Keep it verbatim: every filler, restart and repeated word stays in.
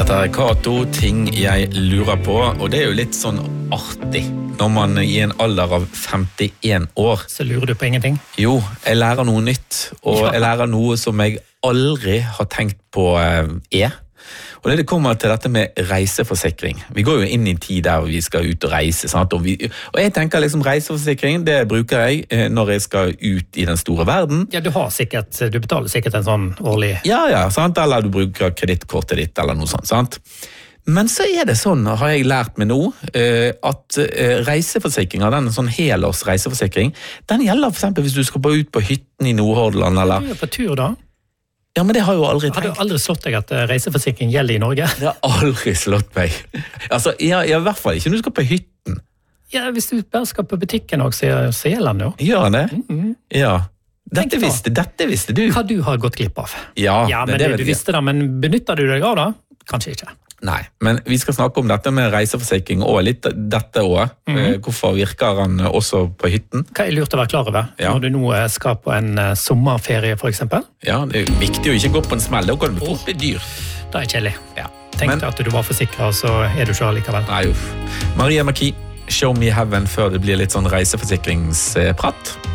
Dette er Kato, ting jeg lurer på, og det er jo litt sånn artig når man i en alder av femtien år. Så lurer du på ingenting? Jo, jeg lærer noe nytt, og jeg lærer noe som jeg aldri har tenkt på er. Og det kommer til dette med reiseforsikring. Vi går jo inn i en tid der vi skal ut og reise, sant? Og, vi, og jeg tenker liksom reiseforsikring, det bruker jeg når jeg skal ut i den store verden. Ja, du har sikkert, du betaler sikkert en sånn årlig... Ja, ja, sant? Eller du bruker kredittkortet ditt, eller noe sånt, sant? Men så er det sånn, har jeg lært meg nå, at reiseforsikringer, den sånn helårs reiseforsikring, den gjelder for eksempel hvis du skal ut på hytten i Nordhordland, eller... Du er på tur da? Ja, men det har jo aldri tenkt. Har du aldri slått deg at reiseforsikring gjelder i Norge? Det har aldri slått meg. Altså, ja, i hvert fall ikke når du skal på hytten. Ja, hvis du bare skal på butikken også, så gjelder den jo. Gjør det? Mm-hmm. Ja. Dette visste, dette visste du. Hva du har gått glipp av. Ja, ja men det, det, det du visste da, men benytter du deg av da? Kanskje ikke. Nei, men vi skal snakke om dette med reiseforsikring og litt dette også. Mm-hmm. Hvorfor virker han også på hytten? Hva er lurt å være klar over ja. Når du nå skal på en sommerferie for eksempel? Ja, det er viktig å ikke gå på en smell, da kan du fort bli dyr. Det er kjedelig. Ja. Tenk men, deg at du var forsikret, så er du ikke likevel. Nei, uff. Maria Maki, Show Me Heaven før det blir litt sånn reiseforsikringsprat.